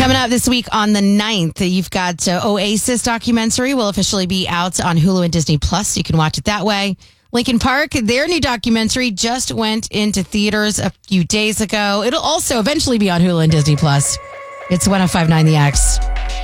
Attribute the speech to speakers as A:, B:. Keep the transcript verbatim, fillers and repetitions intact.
A: Coming up this week on the ninth, you've got uh, Oasis documentary will officially be out on Hulu and Disney Plus. You can watch it that way. Linkin Park, their new documentary just went into theaters a few days ago. It'll also eventually be on Hulu and Disney Plus. It's one oh five point nine The X.